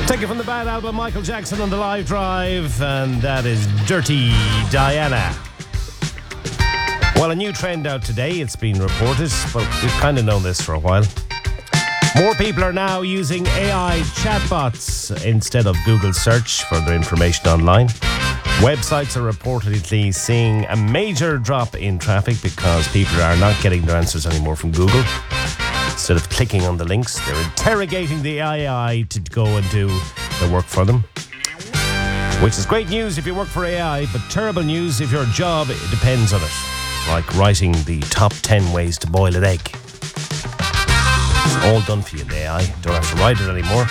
Take it from the Bad album, Michael Jackson on the Live Drive, and that is Dirty Diana. Well, a new trend out today, it's been reported, but we've kind of known this for a while. More people are now using AI chatbots instead of Google search for their information online. Websites are reportedly seeing a major drop in traffic because people are not getting their answers anymore from Google. Instead of clicking on the links, they're interrogating the AI to go and do the work for them. Which is great news if you work for AI, but terrible news if your job depends on it. Like writing the top 10 ways to boil an egg. It's all done for you in the AI. Don't have to write it anymore.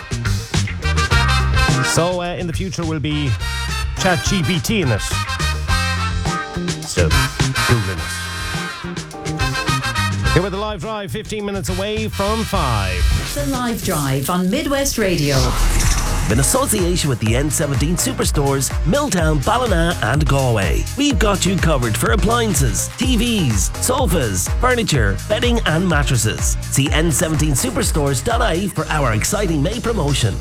So in the future will be ChatGPT in it. So, Googling it. Here with the Live Drive, 15 minutes away from 5. The Live Drive on Midwest Radio. In association with the N17 Superstores, Milltown, Ballina and Galway. We've got you covered for appliances, TVs, sofas, furniture, bedding and mattresses. See n17superstores.ie for our exciting May promotion.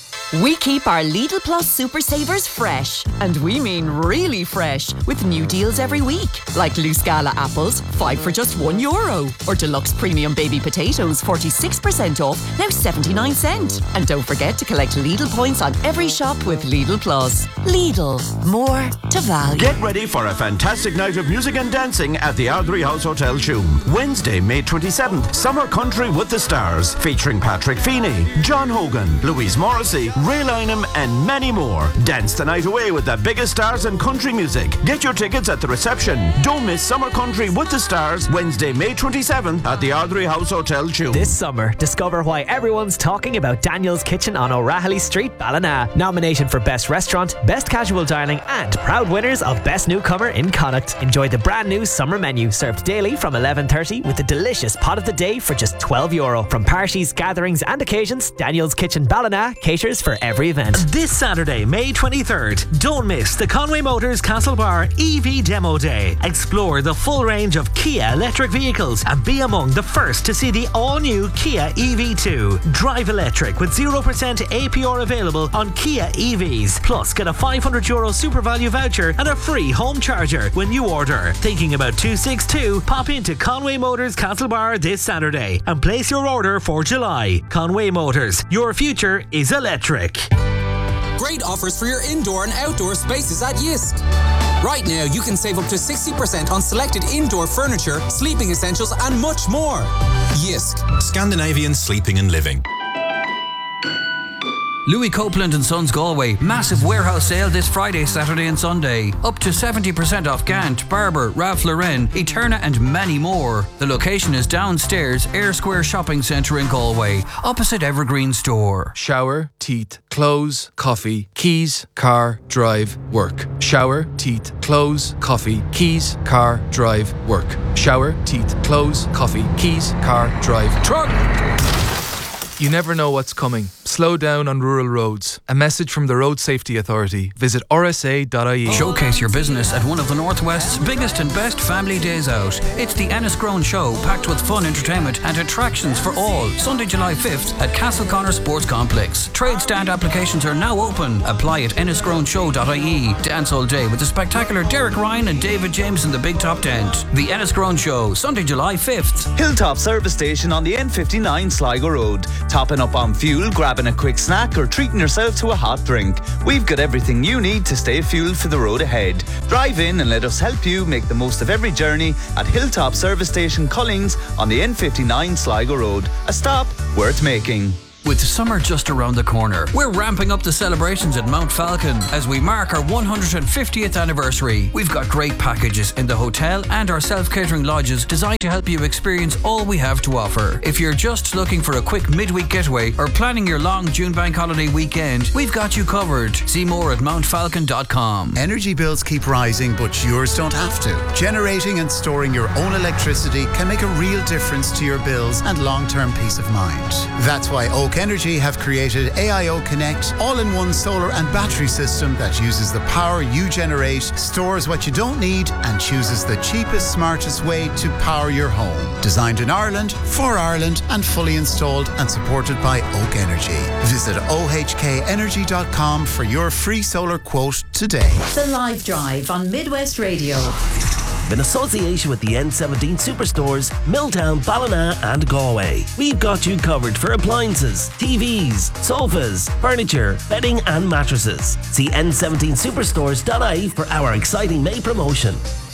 We keep our Lidl Plus Super Savers fresh, and we mean really fresh, with new deals every week, like loose Gala apples, 5 for just €1, or deluxe premium baby potatoes, 46% off, now 79 cent. And don't forget to collect Lidl points on every shop with Lidl Plus. Lidl, more to value. Get ready for a fantastic night of music and dancing at the Ardrey House Hotel Tuam. Wednesday, May 27th, Summer Country with the Stars, featuring Patrick Feeney, John Hogan, Louise Morrissey, Ray Lynham and many more. Dance the night away with the biggest stars in country music. Get your tickets at the reception. Don't miss Summer Country with the Stars, Wednesday, May 27th at the Ardrey House Hotel Tuam. This summer, discover why everyone's talking about Daniel's Kitchen on O'Rahilly Street, Ballina. Nomination for Best Restaurant, Best Casual Dining and proud winners of Best Newcomer in Connacht. Enjoy the brand new summer menu served daily from 11:30 with a delicious pot of the day for just €12. From parties, gatherings and occasions, Daniel's Kitchen Ballina caters for every event. This Saturday, May 23rd, don't miss the Conway Motors Castlebar EV Demo Day. Explore the full range of Kia electric vehicles and be among the first to see the all-new Kia EV2. Drive electric with 0% APR available on Kia EVs. Plus, get a €500 super value voucher and a free home charger when you order. Thinking about 262? Pop into Conway Motors Castlebar this Saturday and place your order for July. Conway Motors, your future is electric. Great offers for your indoor and outdoor spaces at Yisk. Right now, you can save up to 60% on selected indoor furniture, sleeping essentials, and much more. Yisk. Scandinavian sleeping and living. Louis Copeland & Sons Galway. Massive warehouse sale this Friday, Saturday and Sunday. Up to 70% off Gant, Barber, Ralph Lauren, Eterna and many more. The location is downstairs, Air Square Shopping Centre in Galway, opposite Evergreen Store. Shower, teeth, clothes, coffee, keys, car, drive, work. Shower, teeth, clothes, coffee, keys, car, drive, work. Shower, teeth, clothes, coffee, keys, car, drive, truck! You never know what's coming. Slow down on rural roads. A message from the Road Safety Authority. Visit rsa.ie. Showcase your business at one of the Northwest's biggest and best family days out. It's the Enniscrone Show, packed with fun, entertainment and attractions for all. Sunday, July 5th at Castleconnor Sports Complex. Trade stand applications are now open. Apply at enniscroneshow.ie. Dance all day with the spectacular Derek Ryan and David James in the Big Top Tent. The Enniscrone Show, Sunday, July 5th. Hilltop Service Station on the N59 Sligo Road. Topping up on fuel, grabbing a quick snack or treating yourself to a hot drink. We've got everything you need to stay fueled for the road ahead. Drive in and let us help you make the most of every journey at Hilltop Service Station Cullings on the N59 Sligo Road. A stop worth making. With summer just around the corner, we're ramping up the celebrations at Mount Falcon as we mark our 150th anniversary. We've got great packages in the hotel and our self-catering lodges designed to help you experience all we have to offer. If you're just looking for a quick midweek getaway or planning your long June bank holiday weekend, we've got you covered. See more at mountfalcon.com. Energy bills keep rising, but yours don't have to. Generating and storing your own electricity can make a real difference to your bills and long-term peace of mind. That's why OK Oak Energy have created AIO Connect, all-in-one solar and battery system that uses the power you generate, stores what you don't need, and chooses the cheapest, smartest way to power your home. Designed in Ireland, for Ireland, and fully installed and supported by Oak Energy. Visit ohkenergy.com for your free solar quote today. The Live Drive on Midwest Radio. In association with the N17 Superstores, Milltown, Ballina and Galway. We've got you covered for appliances, TVs, sofas, furniture, bedding and mattresses. See n17superstores.ie for our exciting May promotion.